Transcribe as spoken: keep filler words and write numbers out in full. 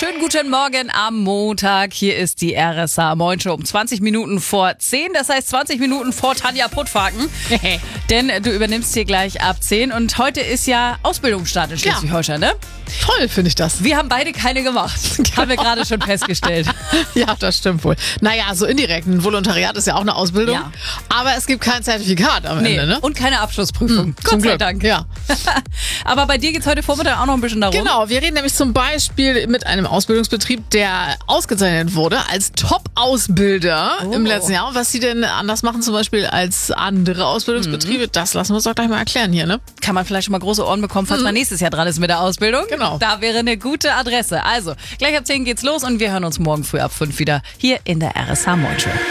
schönen guten Morgen am Montag. Hier ist die R S A Moin Show um zwanzig Minuten vor zehn. Das heißt zwanzig Minuten vor Tanja Puttfaken. Denn du übernimmst hier gleich ab zehn. Und heute ist ja Ausbildungsstart in Schleswig-Holstein, ne? Toll, finde ich das. Wir haben beide keine gemacht. Haben wir gerade schon festgestellt. Ja, das stimmt wohl. Naja, so indirekt. Ein Volontariat ist ja auch eine Ausbildung. Ja. Aber es gibt kein Zertifikat am Nee, Ende, ne? und keine Abschlussprüfung. Hm, Gott zum sei Glück. Dank. Ja. Aber bei dir geht's heute Vormittag auch noch ein bisschen darum. Genau, wir reden nämlich zum Beispiel mit einem Ausbildungsbetrieb, der ausgezeichnet wurde als Top-Ausbilder Oh. im letzten Jahr. Und was sie denn anders machen zum Beispiel als andere Ausbildungsbetriebe, das lassen wir uns doch gleich mal erklären hier, ne? Kann man vielleicht schon mal große Ohren bekommen, falls man nächstes Jahr dran ist mit der Ausbildung. Genau. Da wäre eine gute Adresse. Also, gleich ab zehn geht's los und wir hören uns morgen früh ab fünf wieder hier in der R S A Moin Show.